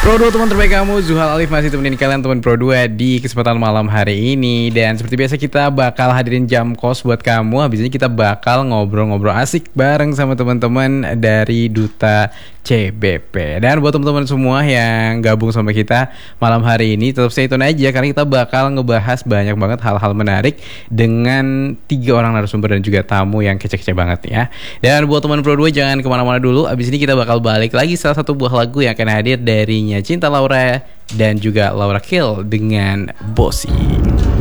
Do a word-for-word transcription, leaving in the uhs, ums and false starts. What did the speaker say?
Pro dua teman terbaik kamu, Zuhal Alif masih temenin kalian teman Pro dua di kesempatan malam hari ini. Dan seperti biasa kita bakal hadirin jam kos buat kamu. Habis ini kita bakal ngobrol-ngobrol asik bareng sama teman-teman dari Duta C B P. Dan buat teman-teman semua yang gabung sama kita malam hari ini, tetap stay tune aja karena kita bakal ngebahas banyak banget hal-hal menarik dengan tiga orang narasumber dan juga tamu yang kece-kece banget ya. Dan buat teman Pro dua jangan kemana-mana dulu. Abis ini kita bakal balik lagi salah satu buah lagu yang akan hadir darinya Cinta Laura dan juga Laura Kill dengan Bossy.